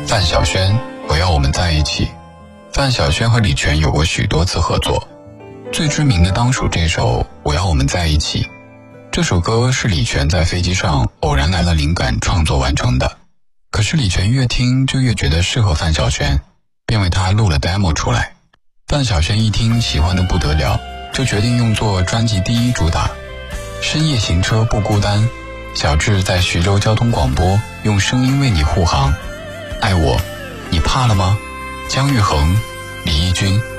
范晓萱，我要我们在一起。范晓萱和李泉有过许多次合作，最知名的当属这首《我要我们在一起》。这首歌是李泉在飞机上偶然来了灵感创作完成的，可是李泉越听就越觉得适合范晓萱，便为她录了 demo 出来。范晓萱一听喜欢得不得了，就决定用作专辑第1主打。深夜行车不孤单，小智在徐州交通广播用声音为你护航。爱我，你怕了吗？姜育恒、李翊君。